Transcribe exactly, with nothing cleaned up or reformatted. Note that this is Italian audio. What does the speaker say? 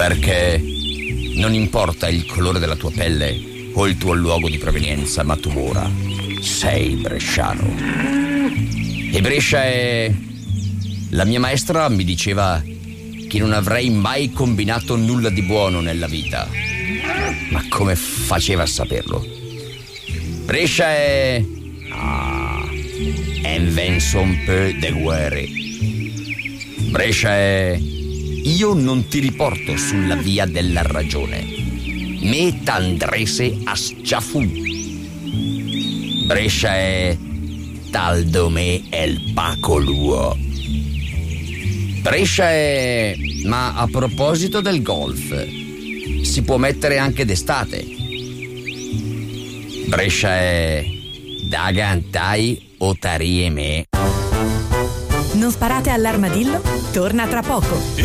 Perché non importa il colore della tua pelle o il tuo luogo di provenienza, ma tu ora sei bresciano. E Brescia è... La mia maestra mi diceva che non avrei mai combinato nulla di buono nella vita. Ma come faceva a saperlo? Brescia è... Ah, invenzo un peu de guerre. Brescia è... Io non ti riporto sulla via della ragione. Me t'andrese a sciafù. Brescia è... Tal domè el pacoluo. Brescia è... Ma a proposito del golf, si può mettere anche d'estate. Brescia è... Dagantai o tarie me. Non sparate all'armadillo? Torna tra poco.